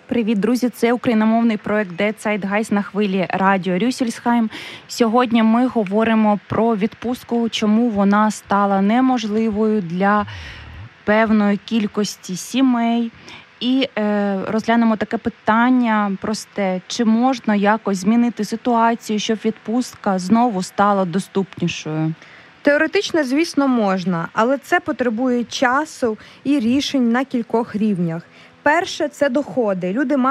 Привіт, друзі! Це україномовний проект «Der Zeitgeist» на хвилі радіо Рюссельсхайм. Сьогодні ми говоримо про відпустку, чому вона стала неможливою для певної кількості сімей. І розглянемо таке питання просте: чи можна якось змінити ситуацію, щоб відпустка знову стала доступнішою? Теоретично, звісно, можна, але це потребує часу і рішень на кількох рівнях. Перше – це доходи.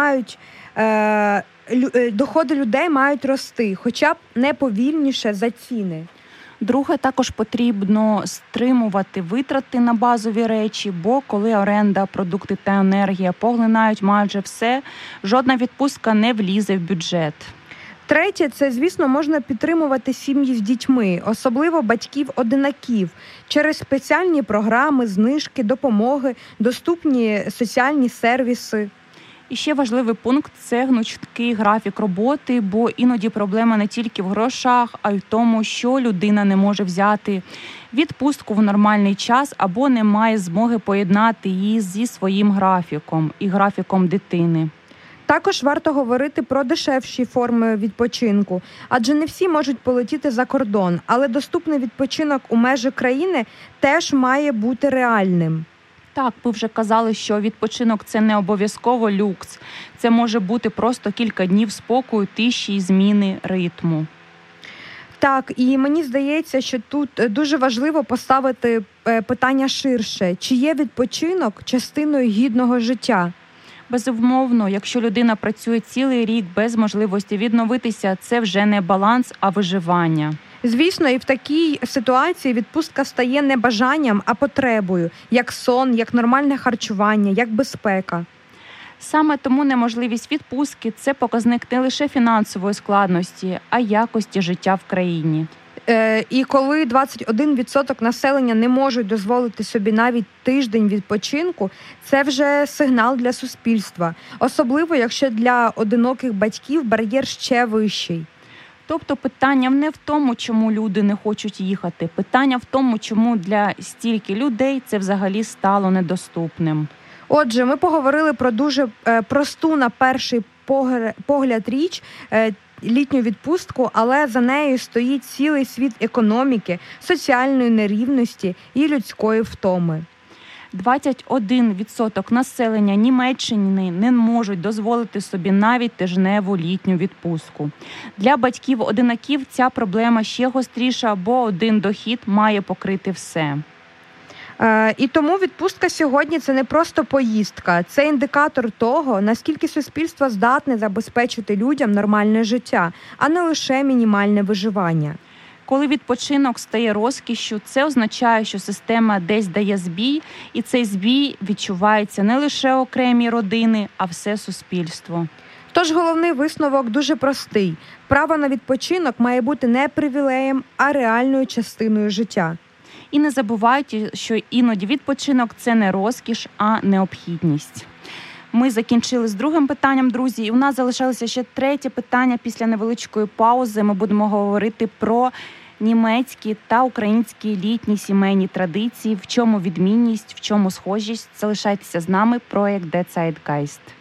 Доходи людей мають рости, хоча б не повільніше за ціни. Друге, також потрібно стримувати витрати на базові речі, бо коли оренда, продукти та енергія поглинають майже все, жодна відпустка не влізе в бюджет. Третє – це, звісно, можна підтримувати сім'ї з дітьми, особливо батьків-одинаків, через спеціальні програми, знижки, допомоги, доступні соціальні сервіси. І ще важливий пункт – це гнучкий графік роботи, бо іноді проблема не тільки в грошах, а й в тому, що людина не може взяти відпустку в нормальний час або не має змоги поєднати її зі своїм графіком і графіком дитини. Також варто говорити про дешевші форми відпочинку, адже не всі можуть полетіти за кордон, але доступний відпочинок у межах країни теж має бути реальним. Так, ви вже казали, що відпочинок – це не обов'язково люкс. Це може бути просто кілька днів спокою, тиші і зміни ритму. Так, і мені здається, що тут дуже важливо поставити питання ширше. Чи є відпочинок частиною гідного життя? Безумовно, якщо людина працює цілий рік без можливості відновитися, це вже не баланс, а виживання. Звісно, і в такій ситуації відпустка стає не бажанням, а потребою, як сон, як нормальне харчування, як безпека. Саме тому неможливість відпустки – це показник не лише фінансової складності, а й якості життя в країні. І коли 21% населення не можуть дозволити собі навіть тиждень відпочинку, це вже сигнал для суспільства. Особливо, якщо для одиноких батьків бар'єр ще вищий. Тобто питання не в тому, чому люди не хочуть їхати. Питання в тому, чому для стільки людей це взагалі стало недоступним. Отже, ми поговорили про дуже просту на перший погляд річ – літню відпустку, але за нею стоїть цілий світ економіки, соціальної нерівності і людської втоми. 21% населення Німеччини не можуть дозволити собі навіть тижневу літню відпустку. Для батьків-одинаків ця проблема ще гостріша, бо один дохід має покрити все. І тому відпустка сьогодні – це не просто поїздка, це індикатор того, наскільки суспільство здатне забезпечити людям нормальне життя, а не лише мінімальне виживання. Коли відпочинок стає розкішшю, це означає, що система десь дає збій, і цей збій відчувається не лише окремі родини, а все суспільство. Тож головний висновок дуже простий. Право на відпочинок має бути не привілеєм, а реальною частиною життя. І не забувайте, що іноді відпочинок – це не розкіш, а необхідність. Ми закінчили з другим питанням, друзі, і у нас залишилося ще третє питання після невеличкої паузи. Ми будемо говорити про німецькі та українські літні сімейні традиції, в чому відмінність, в чому схожість. Залишайтеся з нами, проект «Der Zeitgeist».